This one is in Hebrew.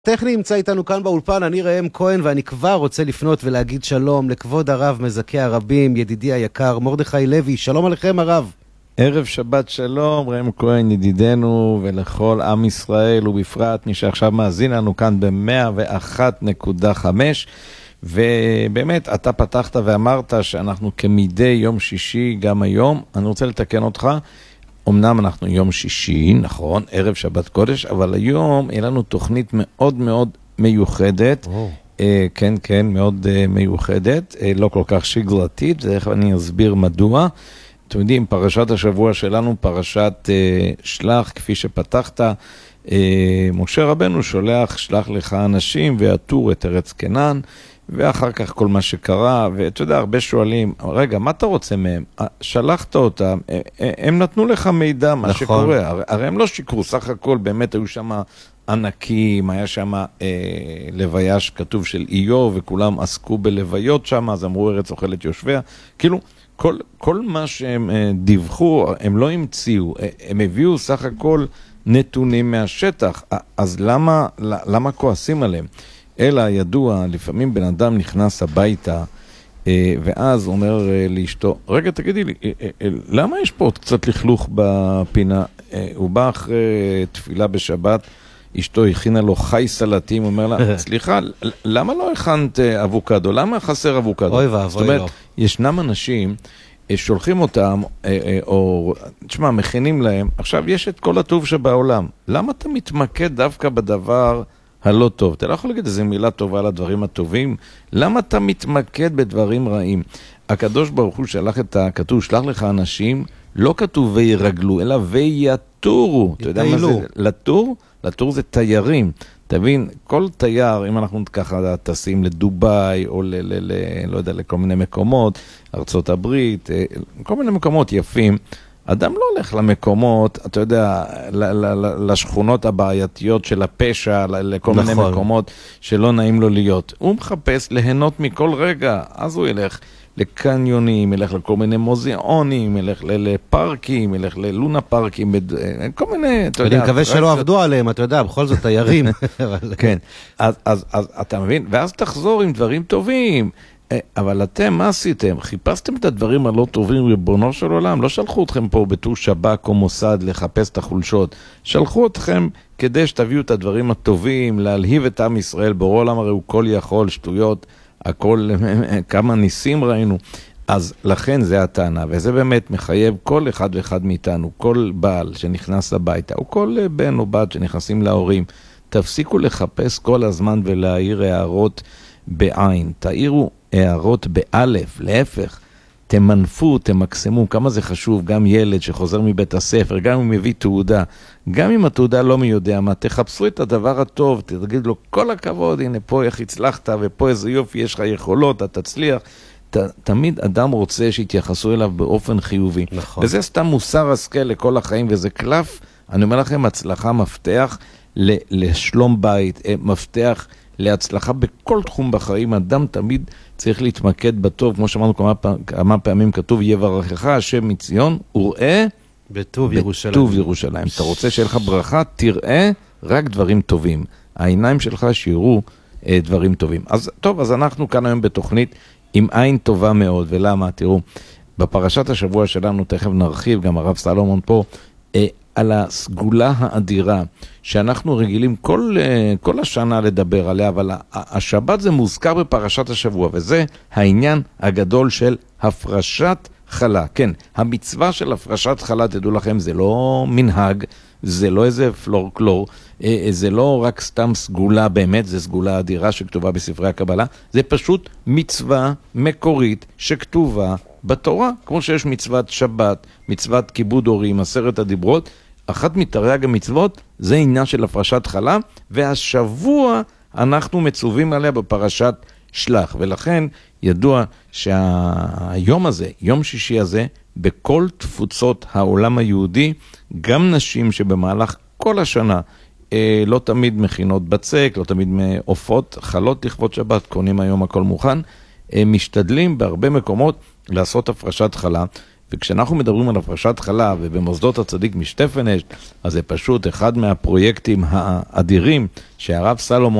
טכני נמצא איתנו כאן באולפן, אני ראם כהן, ואני כבר רוצה לפנות ולהגיד שלום לכבוד הרב מזכה הרבים, ידידי היקר, מרדכי לוי. שלום עליכם הרב. ערב שבת שלום, ראם כהן ידידנו, ולכל עם ישראל, ובפרט מי שעכשיו מאזין לנו כאן ב-101.5, ובאמת אתה פתחת ואמרת שאנחנו כמדי יום שישי גם היום. אני רוצה לתקן אותך, אמנם אנחנו יום שישי, נכון, ערב שבת קודש, אבל היום יהיה לנו תוכנית מאוד מאוד מיוחדת, כן, כן, מאוד מיוחדת, לא כל כך שגרתית, ואיך אני אסביר מדוע. אתם יודעים, פרשת השבוע שלנו, פרשת שלח, כפי שפתחת, משה רבנו שולח, שלח לך אנשים ויתור את ארץ כנען, ואחר כך כל מה שקרה, ואתה יודע, הרבה שואלים, רגע, מה אתה רוצה מהם? שלחת אותם, הם נתנו לך מידע, מה שקורה, הרי הם לא שיקרו, סך הכל באמת היו שם ענקים, היה שם לוויה שכתוב של איוב, וכולם עסקו בלוויות שם, אז אמרו ארץ אוכלת יושביה, כאילו, כל מה שהם דיווחו, הם לא המציאו, הם הביאו סך הכל נתונים מהשטח, אז למה כועסים עליהם? אלא ידוע, לפעמים בן אדם נכנס הביתה, ואז אומר לאשתו, רגע תגידי לי, למה יש פה עוד קצת לכלוך בפינה? הוא בא אחרי תפילה בשבת, אשתו הכינה לו חי סלטים, אומר לה, סליחה, למה לא הכנת אבוקדו? למה חסר אבוקדו? אוי ואבוי. זאת אומרת, ישנם אנשים, שולחים אותם, או, תשמע, מכינים להם, עכשיו יש את כל הטוב שבעולם, למה אתה מתמקד דווקא בדבר הלא טוב? אתה לא יכול להגיד איזו מילה טובה על הדברים הטובים, למה אתה מתמקד בדברים רעים? הקדוש ברוך הוא שלח את הכתוב, שלח לך אנשים, לא כתוב וירגלו, אלא ויתורו. אתה יודע מה זה? לטור זה תיירים. תבין, כל תייר, אם אנחנו ככה טסים לדוביי, או לא יודע, לכל מיני מקומות, ארצות הברית, כל מיני מקומות יפים, אדם לא הולך למקומות, אתה יודע, לשכונות הבעייתיות של הפשע, לכל מיני מקומות שלא נעים לו להיות. הוא מחפש ליהנות מכל רגע, אז הוא ילך לקניונים, ילך לכל מיני מוזיאונים, ילך לפארקים, ילך ללונה פארקים, כל מיני, אתה יודע. אני מקווה שלא עבדו עליהם, אתה יודע, בכל זאת תיירים. כן, אז אתה מבין? ואז תחזור עם דברים טובים. אבל אתם, מה עשיתם? חיפשתם את הדברים הלא טובים ריבונו של עולם? לא שלחו אתכם פה בתור שב"כ או מוסד לחפש את החולשות. שלחו אתכם כדי שתביאו את הדברים הטובים, להלהיב את עם ישראל. בורא עולם הרי הוא כל יכול, שטויות, הכל, כמה ניסים ראינו. אז לכן זה הטענה, וזה באמת מחייב כל אחד ואחד מאיתנו, כל בעל שנכנס הביתה, או כל בן או בת שנכנסים להורים. תפסיקו לחפש כל הזמן ולהעיר הערות בעין. תעירו הערות באלף, להפך, תמנפו, תמקסמו, כמה זה חשוב, גם ילד שחוזר מבית הספר, גם אם מביא תעודה, גם אם התעודה לא מי יודע מה, תחפשו את הדבר הטוב, תגיד לו כל הכבוד, הנה פה איך הצלחת, ופה איזה יופי, יש לך יכולות, אתה תצליח. תמיד אדם רוצה שיתייחסו אליו באופן חיובי. נכון. וזה סתם מוסר השכל לכל החיים, וזה קלף, אני אומר לכם, הצלחה מפתח לשלום בית, מפתח להצלחה בכל תחום בחיים. אדם תמיד צריך להתמקד בטוב, כמו שאמרנו כמה פעמים כתוב, יברכך השם מציון, וראה בטוב ירושלים. בטוב ירושלים. אתה רוצה שיהיה לך ברכה, תראה רק דברים טובים. העיניים שלך שיראו דברים טובים. אז טוב, אז אנחנו כאן היום בתוכנית עם עין טובה מאוד, ולמה? תראו, בפרשת השבוע שלנו, תכף נרחיב, גם הרב סלומון פה, על הסגולה האדירה שאנחנו רגילים כל השנה לדבר עליה, אבל השבת זה מוזכר בפרשת השבוע, וזה העניין הגדול של הפרשת חלה. כן, המצווה של הפרשת חלה, תדעו לכם, זה לא מנהג, זה לא איזה פלורקלור, זה לא רק סתם סגולה באמת, זה סגולה אדירה שכתובה בספרי הקבלה, זה פשוט מצווה מקורית שכתובה בתורה, כמו שיש מצוות שבת, מצוות כיבוד הורים, 10 הדיברות, אחת מתרי"ג המצוות זה עניין של הפרשת חלה, והשבוע אנחנו מצווים עליה בפרשת שלח, ולכן ידוע שהיום הזה, יום שישי הזה, בכל תפוצות העולם היהודי, גם נשים שבמהלך כל השנה לא תמיד מכינות בצק, לא תמיד עופות, חלות לכבוד שבת, קונים היום הכל מוכן, משתדלים בהרבה מקומות לעשות הפרשת חלה, וכשאנחנו מדברים על הפרשת חלה ובמוסדות הצדיק משטפנשט, אז זה פשוט אחד מהפרויקטים האדירים שהרב סלומון